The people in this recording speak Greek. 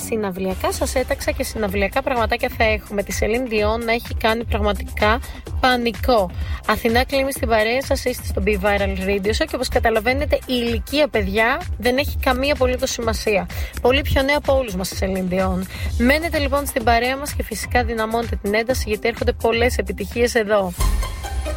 συναυλιακά σας έταξα και συναυλιακά πραγματάκια θα έχουμε. Τη Celine Dion να έχει κάνει πραγματικά πανικό. Αθηνά Κλίμη στην παρέα σας, είστε στο Be Viral Radio Show και όπως καταλαβαίνετε η ηλικία, παιδιά, δεν έχει καμία απολύτως σημασία. Πολύ πιο νέα από όλους μας η Celine Dion. Μένετε λοιπόν στην παρέα μας και φυσικά δυναμώνετε την ένταση γιατί έρχονται πολλές επιτυχίες εδώ.